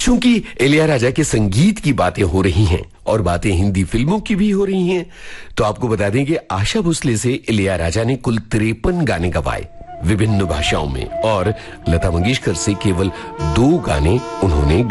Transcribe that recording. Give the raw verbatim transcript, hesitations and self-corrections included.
चूंकि इलैयाराजा के संगीत की बातें हो रही हैं और बातें हिंदी फिल्मों की भी हो रही हैं, तो आपको बता दें कि आशा भोसले से इलैयाराजा ने कुल तिरपन गाने गवाए विभिन्न भाषाओं में, और लता मंगेशकर से केवल दो गाने उन्होंने